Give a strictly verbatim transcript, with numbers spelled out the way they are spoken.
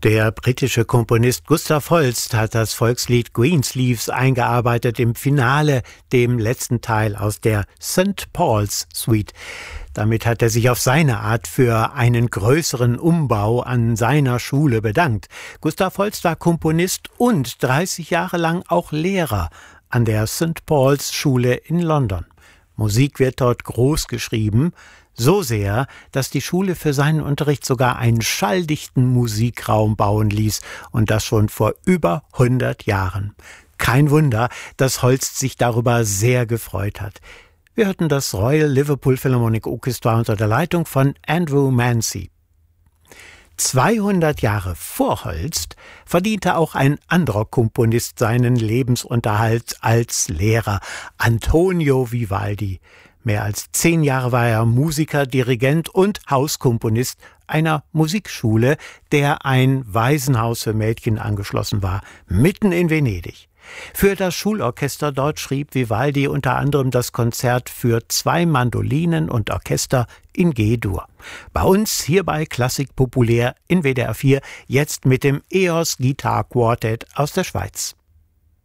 Der britische Komponist Gustav Holst hat das Volkslied Greensleeves eingearbeitet im Finale, dem letzten Teil aus der Sankt Paul's Suite. Damit hat er sich auf seine Art für einen größeren Umbau an seiner Schule bedankt. Gustav Holst war Komponist und dreißig Jahre lang auch Lehrer an der Sankt Paul's Schule in London. Musik wird dort groß geschrieben, so sehr, dass die Schule für seinen Unterricht sogar einen schalldichten Musikraum bauen ließ, und das schon vor über hundert Jahren. Kein Wunder, dass Holst sich darüber sehr gefreut hat. Wir hörten das Royal Liverpool Philharmonic Orchestra unter der Leitung von Andrew Mancy. zweihundert Jahre vor Holst verdiente auch ein anderer Komponist seinen Lebensunterhalt als Lehrer, Antonio Vivaldi. Mehr als zehn Jahre war er Musiker, Dirigent und Hauskomponist einer Musikschule, der ein Waisenhaus für Mädchen angeschlossen war, mitten in Venedig. Für das Schulorchester dort schrieb Vivaldi unter anderem das Konzert für zwei Mandolinen und Orchester in G-Dur. Bei uns hier bei Klassik populär in W D R vier, jetzt mit dem E O S Guitar Quartet aus der Schweiz.